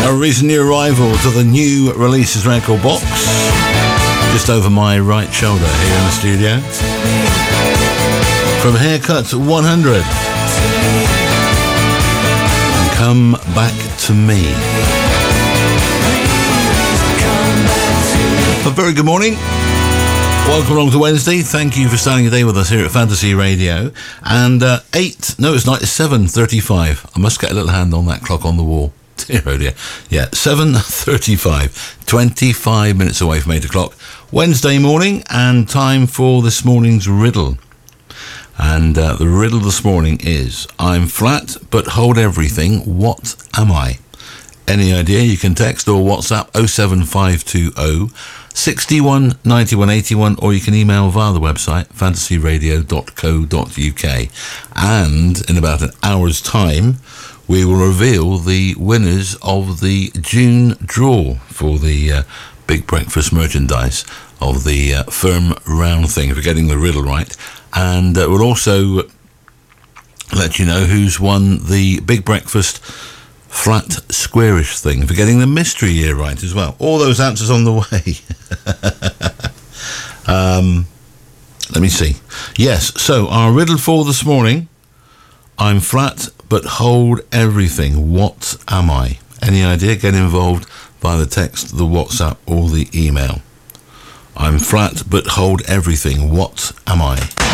A recent new arrival to the new releases record box, just over my right shoulder here in the studio. From Haircut 100, and Come Back to Me. A very good morning. Welcome along to Wednesday. Thank you for starting your day with us here at Fantasy Radio. And it's 7:35. I must get a little hand on that clock on the wall. Dear, oh dear. Yeah, 7:35. 25 minutes away from 8 o'clock. Wednesday morning, and time for this morning's riddle. And the riddle this morning is, I'm flat but hold everything. What am I? Any idea? You can text or WhatsApp 07520 61 91 81, or you can email via the website fantasyradio.co.uk. And in about an hour's time, we will reveal the winners of the June draw for the Big Breakfast merchandise of the firm round thing, for getting the riddle right. And we'll also let you know who's won the Big Breakfast flat squarish thing, for getting the mystery year right as well. All those answers on the way. Let me see. Yes, so our riddle for this morning, I'm flat but hold everything. What am I? Any idea? Get involved via the text, the WhatsApp or the email. I'm flat but hold everything. What am I?